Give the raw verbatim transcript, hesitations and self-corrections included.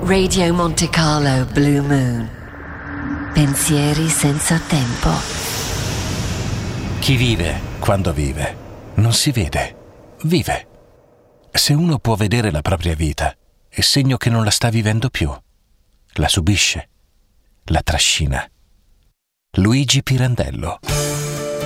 Radio Monte Carlo Blue Moon. Pensieri senza tempo. Chi vive quando vive non si vede, vive. Se uno può vedere la propria vita, è segno che non la sta vivendo più. La subisce, la trascina. Luigi Pirandello.